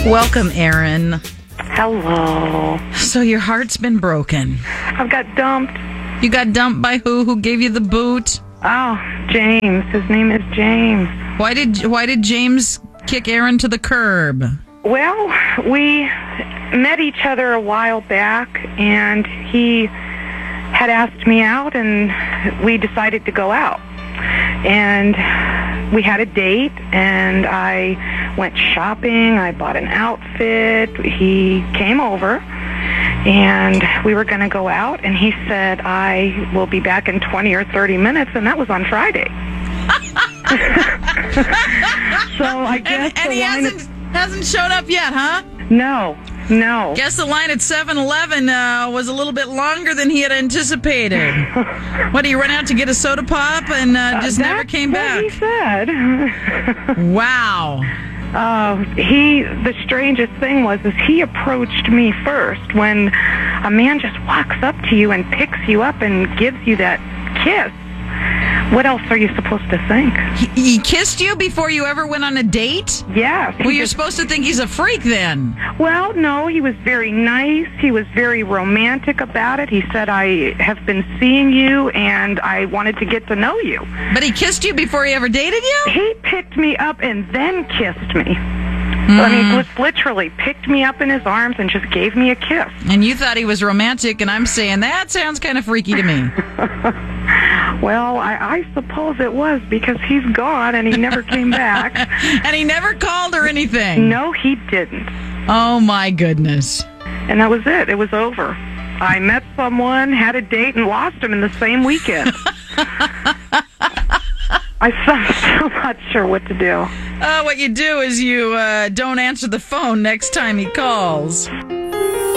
Welcome, Aaron. Hello. So your heart's been broken. I've got dumped. You got dumped by who? Who gave you the boot? Oh, James. His name is James. Why did James kick Aaron to the curb? Well, we met each other a while back, and he had asked me out, and we decided to go out. And we had a date, and I went shopping. I bought an outfit. He came over, and we were going to go out, and he said, I will be back in 20 or 30 minutes, and that was on Friday. So I guess and he hasn't shown up yet, huh? No. Guess the line at 7-Eleven was a little bit longer than he had anticipated. What, did he run out to get a soda pop and just never came back? That's what he said. Wow. The strangest thing was he approached me first. When a man just walks up to you and picks you up and gives you that kiss, what else are you supposed to think? He kissed you before you ever went on a date? Yes. Well, you're supposed to think he's a freak then. Well, no, he was very nice. He was very romantic about it. He said, I have been seeing you, and I wanted to get to know you. But he kissed you before he ever dated you? He picked me up and then kissed me. I mean, just literally picked me up in his arms and just gave me a kiss. And you thought he was romantic, and I'm saying that sounds kind of freaky to me. Well, I suppose it was, because he's gone and he never came back. And he never called or anything? No, he didn't. Oh, my goodness. And that was it. It was over. I met someone, had a date, and lost him in the same weekend. I'm still not sure what to do. What you do is you don't answer the phone next time he calls.